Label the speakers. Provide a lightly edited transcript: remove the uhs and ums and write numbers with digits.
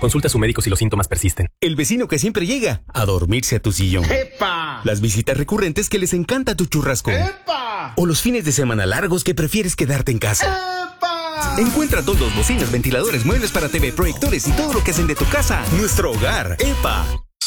Speaker 1: Consulte a su médico si los síntomas persisten.
Speaker 2: El vecino que siempre llega a dormirse a tu sillón.
Speaker 3: ¡Epa!
Speaker 2: Las visitas recurrentes que les encanta tu churrasco.
Speaker 3: ¡Epa!
Speaker 2: O los fines de semana largos que prefieres quedarte en casa.
Speaker 3: ¡Epa!
Speaker 2: Encuentra todos, bocinas, ventiladores, muebles para TV, proyectores y todo lo que hacen de tu casa nuestro hogar. ¡Epa!